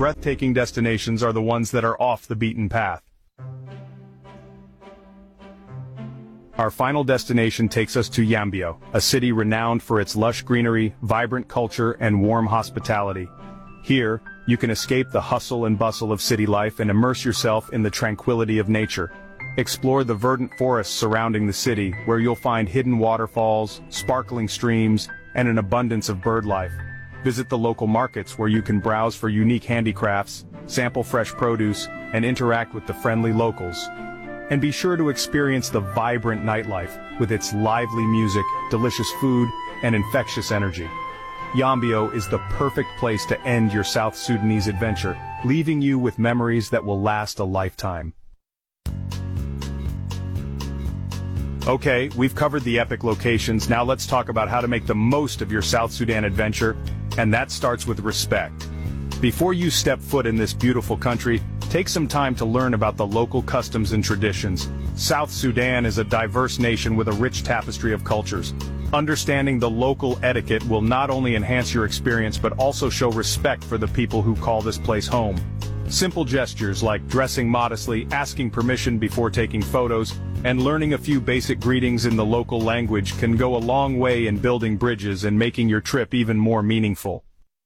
breathtaking destinations are the ones that are off the beaten path. Our final destination takes us to Yambio, a city renowned for its lush greenery, vibrant culture, and warm hospitality. Here, you can escape the hustle and bustle of city life and immerse yourself in the tranquility of nature. Explore the verdant forests surrounding the city, where you'll find hidden waterfalls, sparkling streams, and an abundance of bird life. Visit the local markets where you can browse for unique handicrafts, sample fresh produce, and interact with the friendly locals. And be sure to experience the vibrant nightlife, with its lively music, delicious food, and infectious energy. Yambio is the perfect place to end your South Sudanese adventure, leaving you with memories that will last a lifetime. Okay, we've covered the epic locations. Now let's talk about how to make the most of your South Sudan adventure, and that starts with respect. Before you step foot in this beautiful country, take some time to learn about the local customs and traditions. South Sudan is a diverse nation with a rich tapestry of cultures. Understanding the local etiquette will not only enhance your experience but also show respect for the people who call this place home. Simple gestures like dressing modestly, asking permission before taking photos, and learning a few basic greetings in the local language can go a long way in building bridges and making your trip even more meaningful.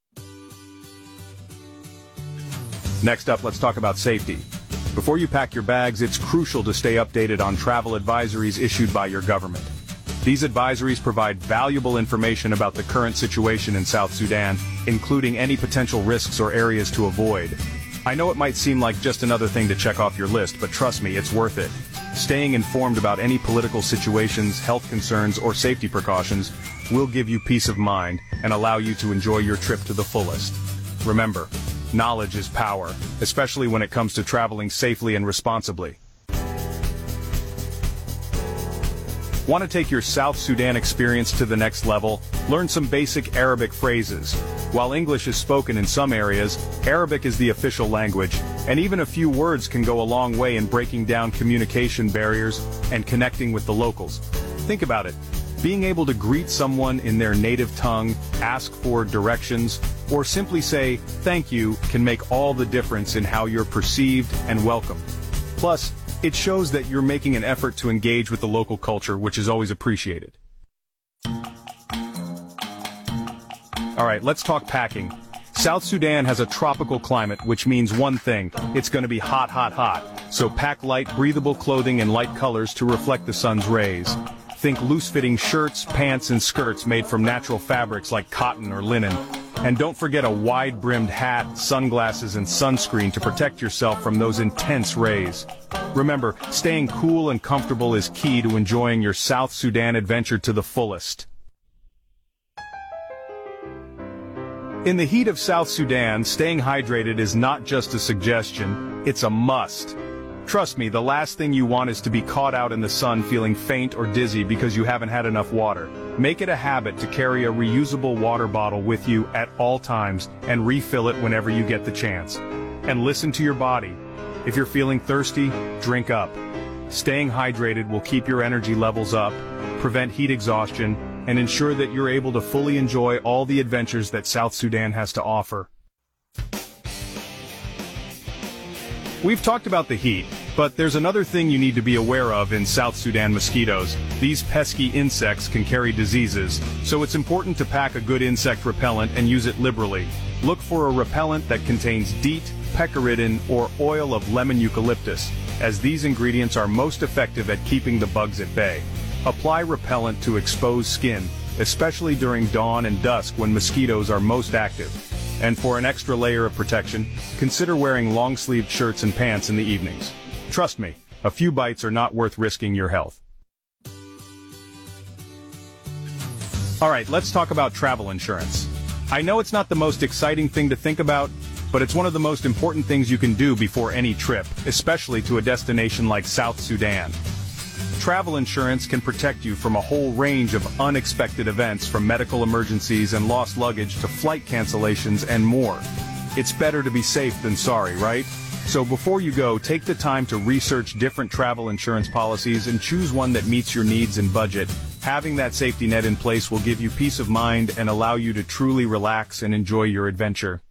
Next up, let's talk about safety. Before you pack your bags, it's crucial to stay updated on travel advisories issued by your government. These advisories provide valuable information about the current situation in South Sudan, including any potential risks or areas to avoid. I know it might seem like just another thing to check off your list, but trust me, it's worth it. Staying informed about any political situations, health concerns, or safety precautions will give you peace of mind and allow you to enjoy your trip to the fullest. Remember, knowledge is power, especially when it comes to traveling safely and responsibly. Want to take your South Sudan experience to the next level? Learn some basic Arabic phrases. While English is spoken in some areas, Arabic is the official language, and even a few words can go a long way in breaking down communication barriers and connecting with the locals. Think about it. Being able to greet someone in their native tongue, ask for directions, or simply say thank you can make all the difference in how you're perceived and welcomed. Plus, it shows that you're making an effort to engage with the local culture, which is always appreciated. Alright, let's talk packing. South Sudan has a tropical climate, which means one thing: it's going to be hot, hot, hot. So pack light, breathable clothing in light colors to reflect the sun's rays. Think loose-fitting shirts, pants, and skirts made from natural fabrics like cotton or linen. And don't forget a wide-brimmed hat, sunglasses, and sunscreen to protect yourself from those intense rays. Remember, staying cool and comfortable is key to enjoying your South Sudan adventure to the fullest. In the heat of South Sudan, staying hydrated is not just a suggestion, it's a must. Trust me, the last thing you want is to be caught out in the sun feeling faint or dizzy because you haven't had enough water. Make it a habit to carry a reusable water bottle with you at all times and refill it whenever you get the chance. And listen to your body. If you're feeling thirsty, drink up. Staying hydrated will keep your energy levels up, prevent heat exhaustion, and ensure that you're able to fully enjoy all the adventures that South Sudan has to offer. We've talked about the heat, but there's another thing you need to be aware of in South Sudan: mosquitoes. These pesky insects can carry diseases, so it's important to pack a good insect repellent and use it liberally. Look for a repellent that contains DEET, picaridin, or oil of lemon eucalyptus, as these ingredients are most effective at keeping the bugs at bay. Apply repellent to exposed skin, especially during dawn and dusk when mosquitoes are most active. And for an extra layer of protection, consider wearing long-sleeved shirts and pants in the evenings. Trust me, a few bites are not worth risking your health. Alright, let's talk about travel insurance. I know it's not the most exciting thing to think about, but it's one of the most important things you can do before any trip, especially to a destination like South Sudan. Travel insurance can protect you from a whole range of unexpected events, from medical emergencies and lost luggage to flight cancellations and more. It's better to be safe than sorry, right? So before you go, take the time to research different travel insurance policies and choose one that meets your needs and budget. Having that safety net in place will give you peace of mind and allow you to truly relax and enjoy your adventure.